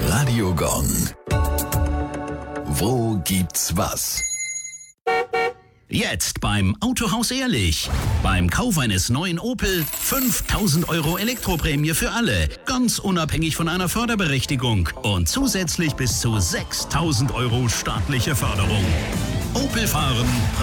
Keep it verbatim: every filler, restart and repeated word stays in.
Radio Gong. Wo gibt's was? Jetzt beim Autohaus Ehrlich. Beim Kauf eines neuen Opel fünftausend Euro Elektroprämie für alle. Ganz unabhängig von einer Förderberechtigung. Und zusätzlich bis zu sechstausend Euro staatliche Förderung. Opel fahren.